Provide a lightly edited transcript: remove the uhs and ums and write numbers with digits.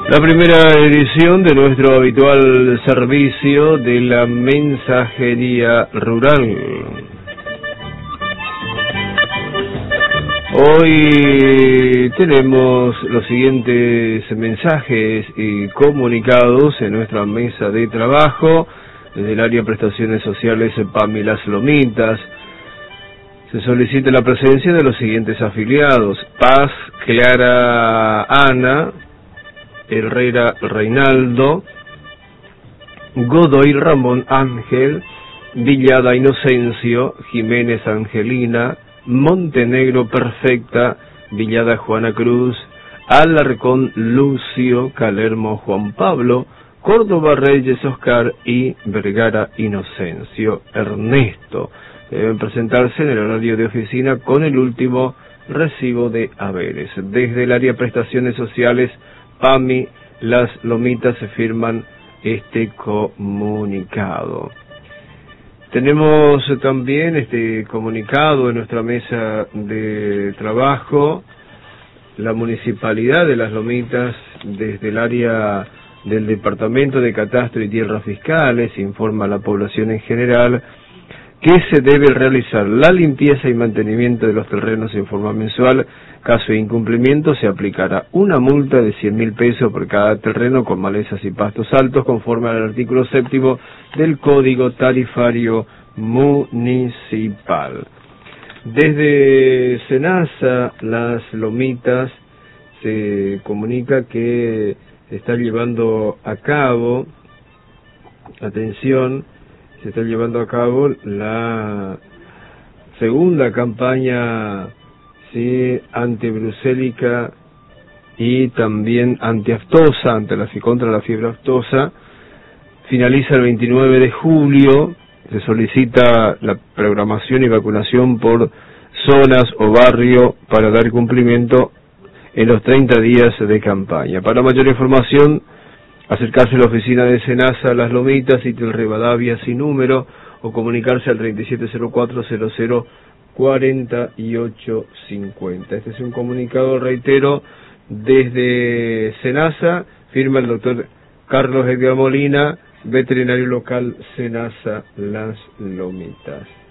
La primera edición de nuestro habitual servicio de la mensajería rural. Hoy tenemos los siguientes mensajes y comunicados en nuestra mesa de trabajo. Desde el área de prestaciones sociales PAMI Las Lomitas se solicita la presencia de los siguientes afiliados: Paz Clara Ana, Herrera Reinaldo, Godoy Ramón Ángel, Villada Inocencio, Jiménez Angelina, Montenegro Perfecta, Villada Juana Cruz, Alarcón Lucio, Calermo Juan Pablo, Córdoba Reyes Oscar y Vergara Inocencio Ernesto. Deben presentarse en el horario de oficina con el último recibo de haberes. Desde el área de prestaciones sociales PAMI Las Lomitas se firman este comunicado. Tenemos también este comunicado en nuestra mesa de trabajo. La Municipalidad de Las Lomitas, desde el área del Departamento de Catastro y Tierras Fiscales, informa a la población en general que se debe realizar la limpieza y mantenimiento de los terrenos en forma mensual. Caso de incumplimiento se aplicará una multa de 100.000 pesos por cada terreno con malezas y pastos altos, conforme al artículo 7º del Código Tarifario Municipal. Desde SENASA Las Lomitas se comunica que se está llevando a cabo, atención, se está llevando a cabo la segunda campaña antibrucélica y también antiaftosa, contra la fiebre aftosa. Finaliza el 29 de julio, se solicita la programación y vacunación por zonas o barrio para dar cumplimiento en los 30 días de campaña. Para mayor información, acercarse a la oficina de SENASA Las Lomitas, sitio Rivadavia sin número, o comunicarse al 3704-00-4850. Este es un comunicado, reitero, desde SENASA, firma el doctor Carlos Edgar Molina, veterinario local SENASA Las Lomitas.